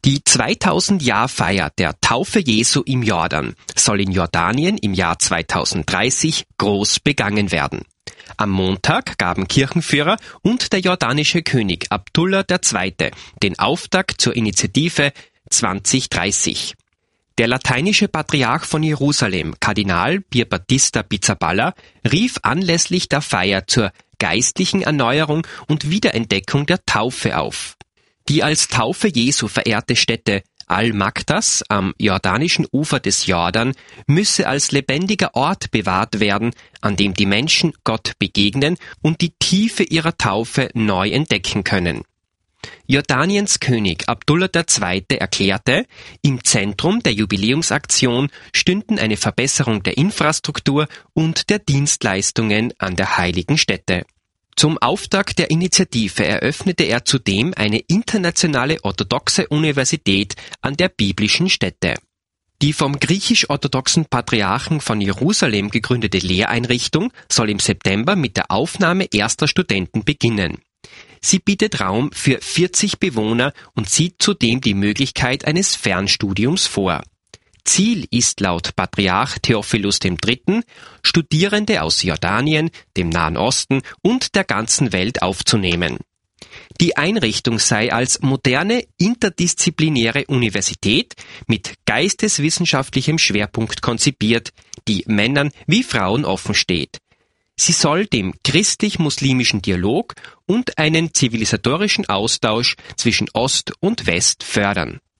Die 2000-Jahr-Feier der Taufe Jesu im Jordan soll in Jordanien im Jahr 2030 groß begangen werden. Am Montag gaben Kirchenführer und der jordanische König Abdullah II. Den Auftakt zur Initiative 2030. Der lateinische Patriarch von Jerusalem, Kardinal Pierbattista Pizzaballa, rief anlässlich der Feier zur geistlichen Erneuerung und Wiederentdeckung der Taufe auf. Die als Taufe Jesu verehrte Stätte Al-Maktas am jordanischen Ufer des Jordan müsse als lebendiger Ort bewahrt werden, an dem die Menschen Gott begegnen und die Tiefe ihrer Taufe neu entdecken können. Jordaniens König Abdullah II. Erklärte, im Zentrum der Jubiläumsaktion stünden eine Verbesserung der Infrastruktur und der Dienstleistungen an der heiligen Stätte. Zum Auftakt der Initiative eröffnete er zudem eine internationale orthodoxe Universität an der biblischen Stätte. Die vom griechisch-orthodoxen Patriarchen von Jerusalem gegründete Lehreinrichtung soll im September mit der Aufnahme erster Studenten beginnen. Sie bietet Raum für 40 Bewohner und sieht zudem die Möglichkeit eines Fernstudiums vor. Ziel ist laut Patriarch Theophilus III., Studierende aus Jordanien, dem Nahen Osten und der ganzen Welt aufzunehmen. Die Einrichtung sei als moderne, interdisziplinäre Universität mit geisteswissenschaftlichem Schwerpunkt konzipiert, die Männern wie Frauen offen steht. Sie soll dem christlich-muslimischen Dialog und einen zivilisatorischen Austausch zwischen Ost und West fördern.